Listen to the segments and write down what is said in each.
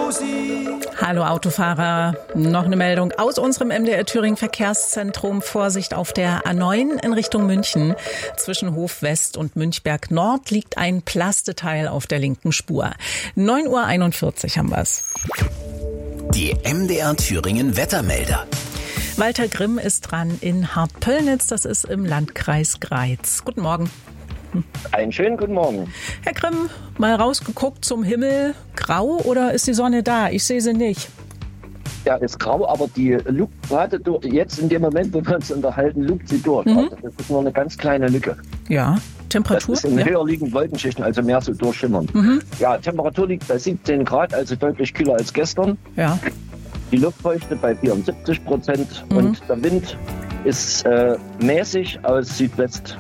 Hallo Autofahrer, noch eine Meldung aus unserem MDR Thüringen Verkehrszentrum. Vorsicht auf der A9 in Richtung München. Zwischen Hof West und Münchberg Nord liegt ein Plasteteil auf der linken Spur. 9:41 Uhr haben wir's. Die MDR Thüringen Wettermelder. Walter Grimm ist dran in Hartpöllnitz, das ist im Landkreis Greiz. Guten Morgen. Einen schönen guten Morgen. Herr Grimm, mal rausgeguckt zum Himmel. Grau oder ist die Sonne da? Ich sehe sie nicht. Ja, ist grau, aber die lugt gerade jetzt in dem Moment, wo wir uns unterhalten, lugt sie durch. Also das ist nur eine ganz kleine Lücke. Ja, Temperatur? Das ist in höher liegenden Wolkenschichten, also mehr so durchschimmern. Ja, Temperatur liegt bei 17 Grad, also deutlich kühler als gestern. Ja. Die Luftfeuchte bei 74% und der Wind ist mäßig aus Südwest.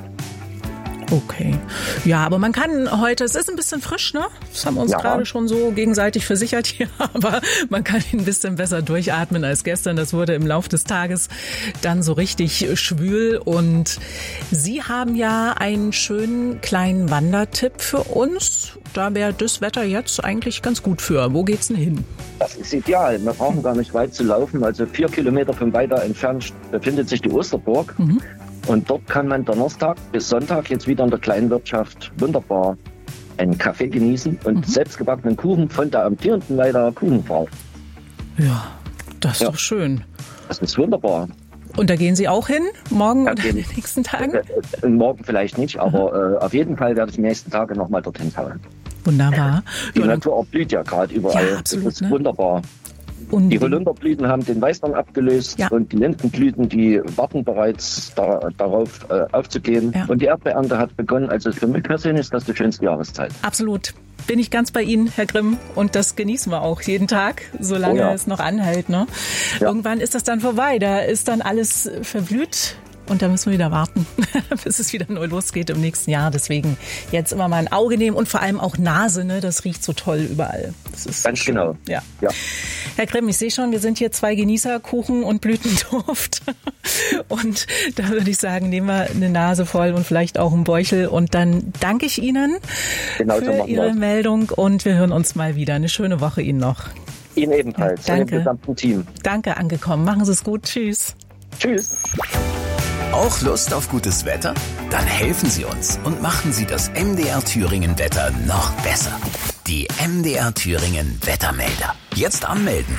Okay. Ja, aber man kann heute, es ist ein bisschen frisch, ne? Das haben wir uns gerade schon so gegenseitig versichert hier, aber man kann ein bisschen besser durchatmen als gestern. Das wurde im Laufe des Tages dann so richtig schwül. Und Sie haben ja einen schönen kleinen Wandertipp für uns. Da wäre das Wetter jetzt eigentlich ganz gut für. Wo geht's denn hin? Das ist ideal. Wir brauchen gar nicht weit zu laufen. Also 4 Kilometer von weiter entfernt befindet sich die Osterburg. Und dort kann man Donnerstag bis Sonntag jetzt wieder in der kleinen Wirtschaft wunderbar einen Kaffee genießen und selbstgebackenen Kuchen von der amtierenden Leiter Kuchenfrau. Ja, das ist doch schön. Das ist wunderbar. Und da gehen Sie auch hin, morgen oder in den nächsten Tagen? Morgen vielleicht nicht, aber auf jeden Fall werde ich die nächsten Tage nochmal dorthin fahren. Wunderbar. Die Natur erblüht ja gerade überall. Ja, absolut, das ist wunderbar. Und die Holunderblüten haben den Weißdorn abgelöst und die Lindenblüten, die warten bereits darauf aufzugehen. Ja. Und die Erdbeerernte hat begonnen. Also für mich persönlich ist das die schönste Jahreszeit. Absolut. Bin ich ganz bei Ihnen, Herr Grimm. Und das genießen wir auch jeden Tag, solange es noch anhält. Ne? Ja. Irgendwann ist das dann vorbei. Da ist dann alles verblüht. Und da müssen wir wieder warten, bis es wieder neu losgeht im nächsten Jahr. Deswegen jetzt immer mal ein Auge nehmen und vor allem auch Nase, ne? Das riecht so toll überall. Das ist ganz schön. Genau. Ja. Herr Grimm, ich sehe schon, wir sind hier 2 Genießer, Kuchen und Blütenduft. Und da würde ich sagen, nehmen wir eine Nase voll und vielleicht auch einen Bäuchel. Und dann danke ich Ihnen für Ihre Meldung und wir hören uns mal wieder. Eine schöne Woche Ihnen noch. Ihnen ebenfalls. Ja, danke. Dem gesamten Team. Danke, angekommen. Machen Sie es gut. Tschüss. Tschüss. Auch Lust auf gutes Wetter? Dann helfen Sie uns und machen Sie das MDR Thüringen Wetter noch besser. Die MDR Thüringen Wettermelder. Jetzt anmelden